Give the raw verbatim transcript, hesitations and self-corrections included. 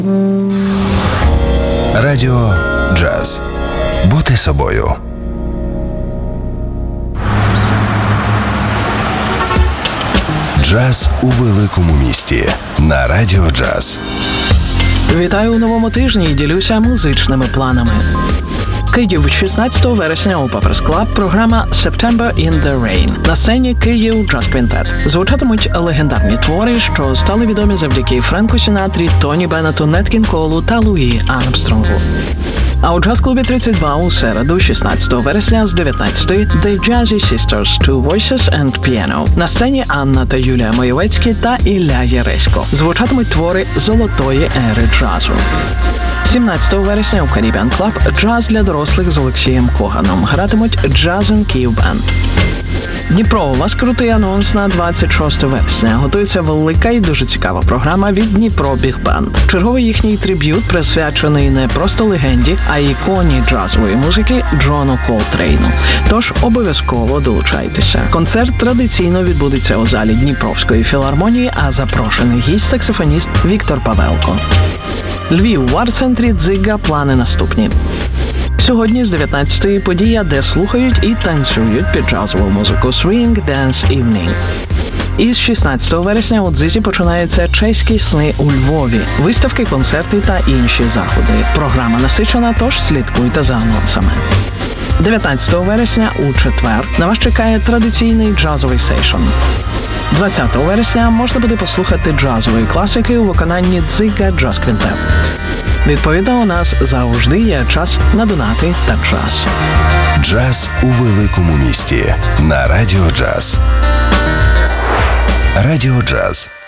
Радіо Джаз. Бути собою. Джаз у великому місті на Радіо Джаз. Вітаю у новому тижні і ділюся музичними планами. Київ, шістнадцятого вересня у Peppers Club програма «September in the Rain». На сцені Київ Jazz Quintet. Звучатимуть легендарні твори, що стали відомі завдяки Френку Сінатрі, Тоні Беннету, Нет Кінг Колу та Луї Армстронгу. А у джаз-клубі тридцять два у середу, шістнадцятого вересня з дев'ятнадцятої The Jazzy Sisters, Two Voices and Piano. На сцені Анна та Юлія Моєвецькі та Ілля Єресько. Звучатимуть твори золотої ери джазу. сімнадцятого вересня у Caribbean Club джаз для дорослих з Олексієм Коганом. Гратимуть Джазен Київ Бенд. Дніпро, у вас крутий анонс на двадцять шостого вересня. Готується велика і дуже цікава програма від Дніпро Біг Бенд. Черговий їхній триб'ют присвячений не просто легенді, а й іконі джазової музики Джону Колтрейну. Тож обов'язково долучайтеся. Концерт традиційно відбудеться у залі Дніпровської філармонії, а запрошений гість-саксофоніст Віктор Павелко. Львів, в арт-центрі «Дзига» плани наступні. Сьогодні з дев'ятнадцятої подія, де слухають і танцюють під джазову музику Swing Dance Evening. І з шістнадцятого вересня у «Дзизі» починаються чеські сни у Львові, виставки, концерти та інші заходи. Програма насичена, тож слідкуйте за анонсами. дев'ятнадцятого вересня у четвер на вас чекає традиційний джазовий сейшн. двадцятого вересня можна буде послухати джазової класики у виконанні «Дзига Jazz Quintet». Відповідно, у нас завжди є час на донати та джаз. Джаз у великому місті на Радіо Джаз. Радіо Джаз.